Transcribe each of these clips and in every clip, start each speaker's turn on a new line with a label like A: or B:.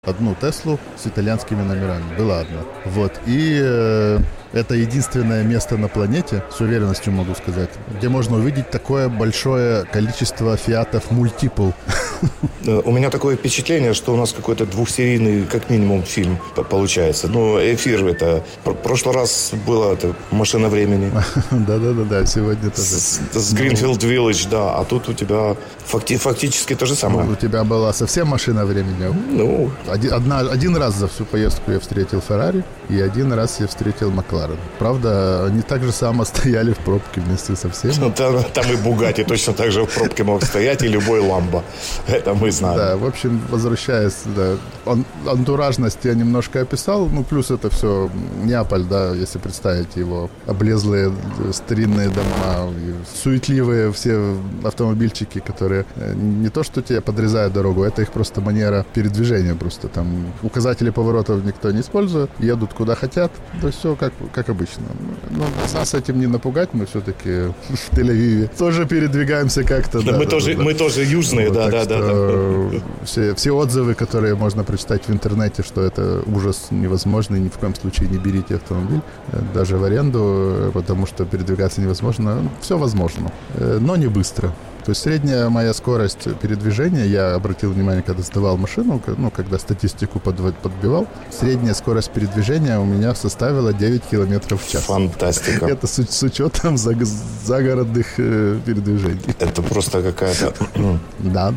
A: Одну Теслу с итальянскими номерами. Была одна. Вот. И это единственное место на планете, с уверенностью могу сказать, где можно увидеть такое большое количество фиатов Multiple.
B: У меня такое впечатление, что у нас какой-то двухсерийный, как минимум, фильм получается. Ну, эфир это... В прошлый раз была это «Машина времени».
A: Да, сегодня тоже.
B: С Greenfield Village, да. А тут у тебя фактически то же самое.
A: У тебя была совсем «Машина времени».
B: Ну...
A: Один раз за всю поездку я встретил Феррари, и один раз я встретил Макларен. Правда, они так же само стояли в пробке вместе со всеми.
B: Там и Бугатти точно так же в пробке мог стоять, и любой Ламбо. Это мы знаем.
A: Да, в общем, возвращаясь, да, антуражность я немножко описал, ну, плюс это все Неаполь, да, если представить его облезлые старинные дома, суетливые все автомобильчики, которые не то, что тебе подрезают дорогу, это их просто манера передвижения просто. Там указатели поворотов никто не использует, едут куда хотят, то есть все как обычно. Но нас этим не напугать, мы все-таки в Тель-Авиве тоже передвигаемся как-то.
B: Да, мы тоже южные, вот,
A: да. Все отзывы, которые можно прочитать в интернете, что это ужас невозможный, ни в коем случае не берите автомобиль, даже в аренду, потому что передвигаться невозможно. Все возможно, но не быстро. То есть средняя моя скорость передвижения, я обратил внимание, когда сдавал машину, ну, когда статистику подбивал, средняя скорость передвижения у меня составила 9 километров в час.
B: Фантастика.
A: Это с учетом загородных передвижений.
B: Это просто какая-то...
A: Да.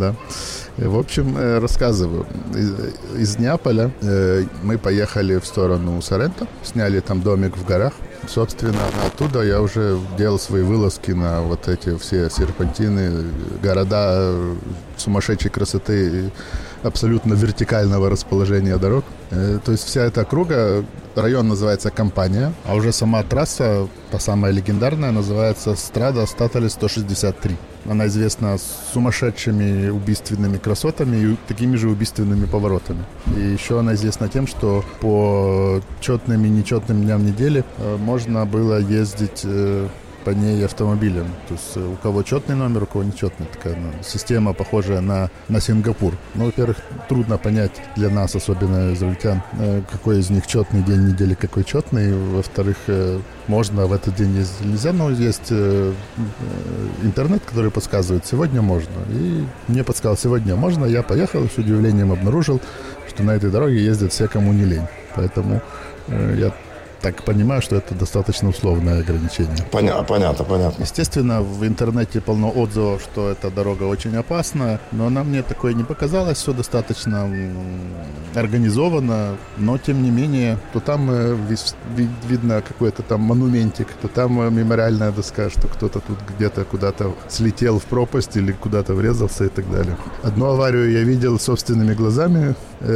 A: В общем, рассказываю. Из Неаполя мы поехали в сторону Соренто, сняли там домик в горах. Собственно, оттуда я уже делал свои вылазки на вот эти все серпантины, города сумасшедшей красоты, абсолютно вертикального расположения дорог. То есть вся эта округа, район называется Кампания, а уже сама трасса, та самая легендарная, называется Страда Статали 163. Она известна сумасшедшими убийственными красотами и такими же убийственными поворотами. И еще она известна тем, что по четным и нечетным дням недели можно было ездить по ней автомобилем. То есть у кого четный номер, у кого нечетный. Такая система, похожая на Сингапур. Ну, во-первых, трудно понять для нас, особенно израильтян, какой из них четный день недели, какой четный. Во-вторых, можно в этот день ездить, нельзя, но есть интернет, который подсказывает, сегодня можно. И мне подсказал, сегодня можно. Я поехал, с удивлением обнаружил, что на этой дороге ездят все, кому не лень. Поэтому я так понимаю, что это достаточно условное ограничение.
B: Понятно.
A: Естественно, в интернете полно отзывов, что эта дорога очень опасна, но она мне такой не показалась, все достаточно организовано, но тем не менее, то там видно какой-то там монументик, то там мемориальная доска, что кто-то тут где-то куда-то слетел в пропасть или куда-то врезался и так далее. Одну аварию я видел собственными глазами,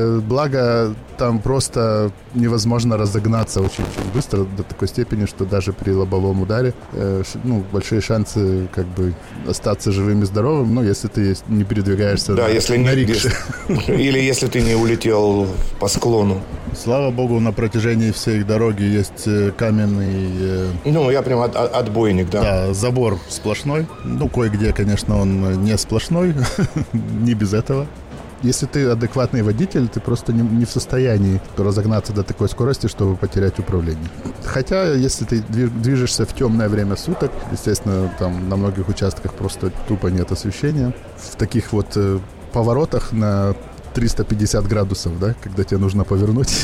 A: благо там просто невозможно разогнаться очень быстро до такой степени, что даже при лобовом ударе большие шансы как бы остаться живым и здоровым, если ты не передвигаешься на рикше.
B: Или если ты не улетел по склону.
A: Слава богу, на протяжении всей дороги есть каменный...
B: я прям отбойник, да.
A: Да, забор сплошной. Кое-где, конечно, он не сплошной, не без этого. Если ты адекватный водитель, ты просто не в состоянии разогнаться до такой скорости, чтобы потерять управление. Хотя, если ты движешься в темное время суток, естественно, там на многих участках просто тупо нет освещения. В таких вот поворотах на 350 градусов, да, когда тебе нужно повернуть,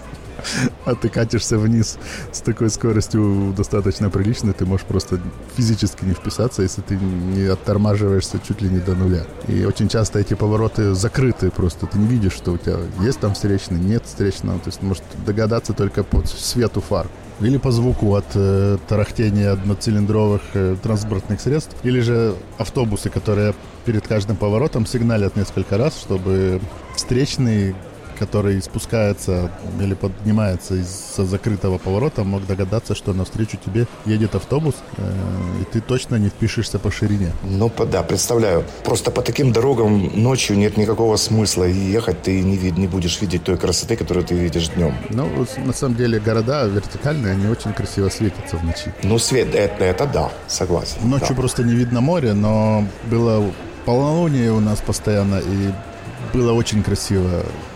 A: а ты катишься вниз с такой скоростью достаточно приличной, ты можешь просто физически не вписаться, если ты не оттормаживаешься чуть ли не до нуля. И очень часто эти повороты закрыты просто. Ты не видишь, что у тебя есть там встречный, нет встречного. То есть можешь догадаться только по свету фар. Или по звуку от тарахтения одноцилиндровых транспортных средств. Или же автобусы, которые перед каждым поворотом сигналят несколько раз, чтобы встречный, который спускается или поднимается из-за закрытого поворота, мог догадаться, что навстречу тебе едет автобус, и ты точно не впишешься по ширине.
B: Да, представляю. Просто по таким дорогам ночью нет никакого смысла, и ехать ты не будешь видеть той красоты, которую ты видишь днем.
A: На самом деле города вертикальные, они очень красиво светятся в ночи.
B: Свет, это да, согласен.
A: Ночью просто не видно море, но было полнолуние у нас постоянно, и было очень красиво.